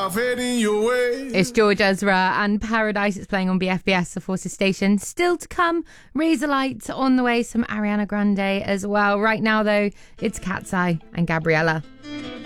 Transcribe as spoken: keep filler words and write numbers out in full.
myself heading your way. It's George Ezra and Paradise. It's playing on B F B S, the Forces station. Still to come, Razorlight on the way, some Ariana Grande as well. Right now, though, it's Cat's Eye and Gabriella.